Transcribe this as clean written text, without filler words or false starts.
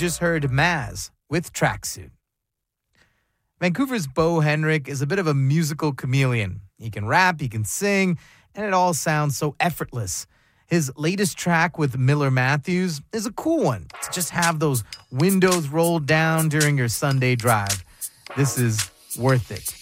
just heard Maz with Tracksuit. Vancouver's Bo Henrik is a bit of a musical chameleon. He can rap, he can sing, and it all sounds so effortless. His latest track with Miller Matthews is a cool one to just have those windows rolled down during your Sunday drive. This is Worth It.